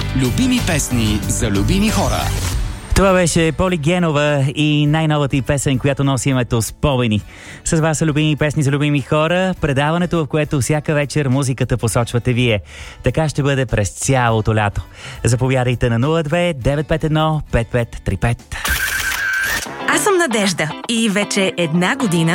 Любими песни за любими хора. Това беше Поли Генова и най-новата й песен, която носи името Спомени. С вас са любими песни за любими хора, предаването, в което всяка вечер музиката посочвате вие. Така ще бъде през цялото лято. Заповядайте на 02-951-5535. Аз съм Надежда и вече една година